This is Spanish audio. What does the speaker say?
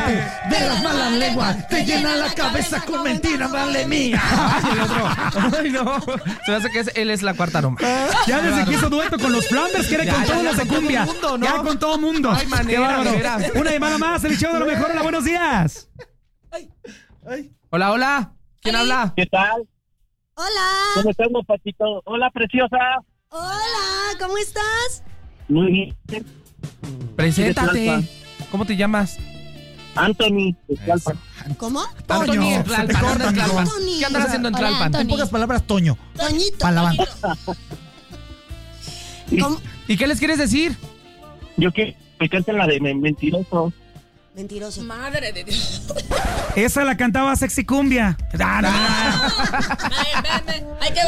de las malas lenguas, te llena la cabeza con mentiras, vale mía. Ay, el otro. Ay, no. Se me hace que él es la cuarta aroma. Ya desde que hizo dueto con los Flanders, quiere con todos los de cumbia. Mundo, ¿no? Ya con todo mundo. Ay, manera. Una llamada más, el show de lo mejor. Hola, buenos días. Hola, hola. ¿Quién habla? ¿Qué tal? Hola. ¿Cómo estamos, Patito? Hola, preciosa. Hola, ¿cómo estás? Muy bien. Preséntate. ¿Cómo te llamas? Anthony. ¿Cómo? Anthony en se te Tlalpan. corta, anda en amigo. Tlalpan. Anthony. ¿Qué andas haciendo en Hola, Tlalpan? Anthony. En pocas palabras, Toño. Toñito. Para la banda. ¿Cómo? ¿Y qué les quieres decir? Yo que me canten la de mentiroso. Mentiroso. Madre de Dios. Esa la cantaba Sexy Cumbia. Hay que